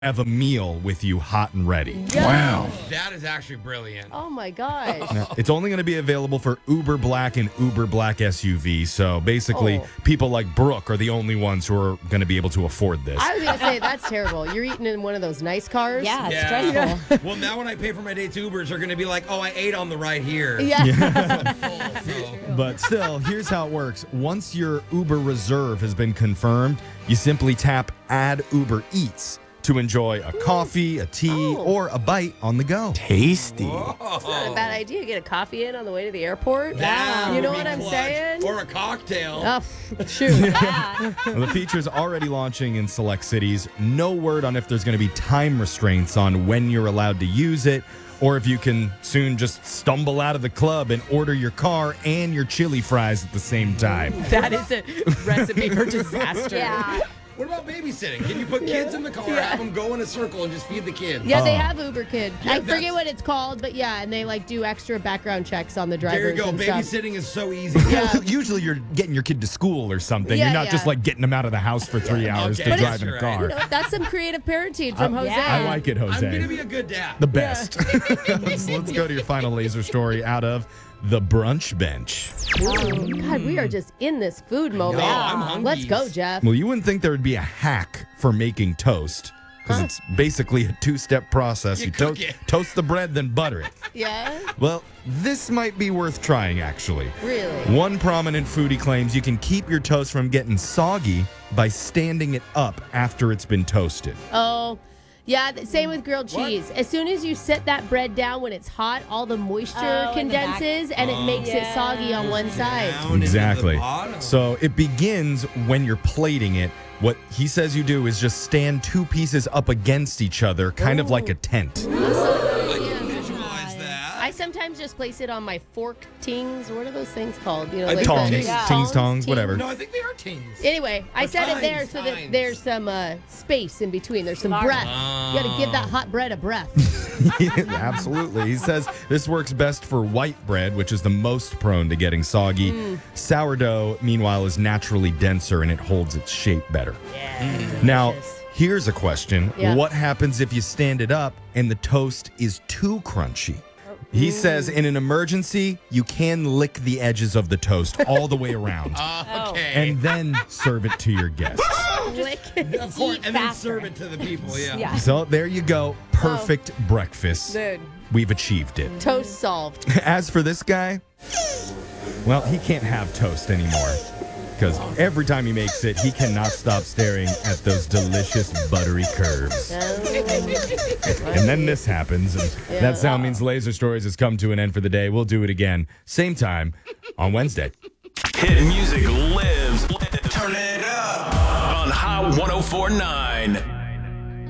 have a meal with you hot and ready. Yeah. Wow. That is actually brilliant. Oh my gosh. Now, it's only going to be available for Uber Black and Uber Black SUV. So basically, people like Brooke are the only ones who are going to be able to afford this. I was going to say, that's terrible. You're eating in one of those nice cars? Yeah, it's Yeah. stressful. Well, now when I pay for my dates, Ubers are going to be like, oh, I ate on the ride here. Yeah. But still, here's how it works. Once your Uber reserve has been confirmed, you simply tap Add Uber Eats to enjoy a coffee, a tea, or a bite on the go. Tasty. It's not a bad idea. Get a coffee in on the way to the airport. That You know would what be I'm clutch. saying? Or a cocktail. Oh, shoot. Well, the feature's already launching in select cities. No word on if there's going to be time restraints on when you're allowed to use it, or if you can soon just stumble out of the club and order your car and your chili fries at the same time. That is a recipe for disaster. Yeah. What about babysitting? Can you put kids in the car, have them go in a circle, and just feed the kids? Yeah, they have Uber Kid. Yeah, I forget that's- what it's called, but yeah, and they like do extra background checks on the drivers. There you go. and stuff. Babysitting is so easy. Yeah. Usually you're getting your kid to school or something. Yeah, you're not yeah. just like getting them out of the house for 3 hours Okay, to but drive in a it's car. You know, that's some creative parenting from Jose. I like it, Jose. I'm going to be a good dad. The best. So let's go to your final laser story out of the brunch bench. God, we are just in this food moment. I'm hungry. Let's go, Jeff. Well, you wouldn't think there would be a hack for making toast because it's basically a two-step process. You cook it. Toast the bread, then butter it. Yeah? Well, this might be worth trying, actually. Really? One prominent foodie claims you can keep your toast from getting soggy by standing it up after it's been toasted. Oh, yeah, same with grilled cheese. As soon as you set that bread down when it's hot, all the moisture Oh, in the back. condenses and it makes it soggy on one side. Down into Exactly. the bottom. So it begins when you're plating it. What he says you do is just stand two pieces up against each other, kind of like a tent. I can visualize that. I sometimes just place it on my fork tings. What are those things called? You know, I think Tongs, tings. tings, tongs, whatever. No, I think they are tings. Anyway, I Or set it there tines, so that tines. there's some space in between. There's some Smart. breath. You got to give that hot bread a breath. Absolutely. He says this works best for white bread, which is the most prone to getting soggy. Sourdough, meanwhile, is naturally denser and it holds its shape better. Now, here's a question. Yeah. What happens if you stand it up and the toast is too crunchy? He says in an emergency, you can lick the edges of the toast all the way around Okay. and then serve it to your guests. Lick. of course, eat and then faster. serve it to the people. Yeah. Yeah. So there you go. Perfect breakfast. Dude, We've achieved it. toast solved. As for this guy, well, he can't have toast anymore because every time he makes it, he cannot stop staring at those delicious buttery curves. And then this happens, and that sound means Laser Stories has come to an end for the day. We'll do it again, same time on Wednesday. Hit music lives. Turn it up on Hot 104.9.